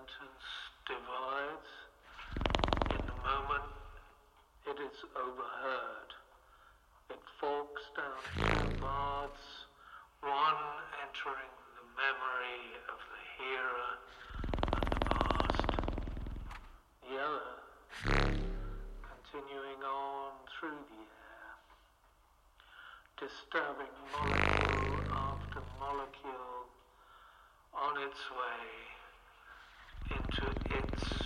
sentence divides. In the moment, it is overheard. It forks down two paths, one entering the memory of the hearer and the past, the other continuing on through the air, disturbing molecule after molecule on its way into its